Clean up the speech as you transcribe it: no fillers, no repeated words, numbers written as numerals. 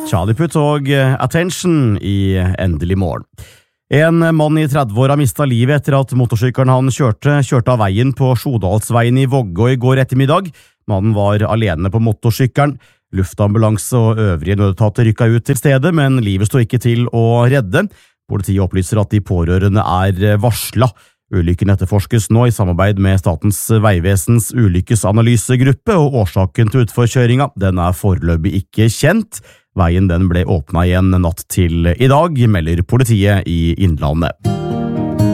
Charlie Puth og Attention i Endelig morgen. En mann i 30-åra mistet livet etter at motorsykkelen han kjørte av veien på Sjodalsveien i Vågå i går ettermiddag. Mannen var alene på motorsykkelen. Luftambulanse og øvrige nødetater rykket ut til stedet, men livet stod ikke til å redde. Politiet opplyser at de pårørende er varslet. Ulykken etterforskes nå i samarbeid med Statens vegvesens ulykkesanalysegruppe, og årsaken til utforkjøringa den er foreløpig ikke kjent. Veien den ble åpnet igjen natt til i dag, melder politiet i Innlandet.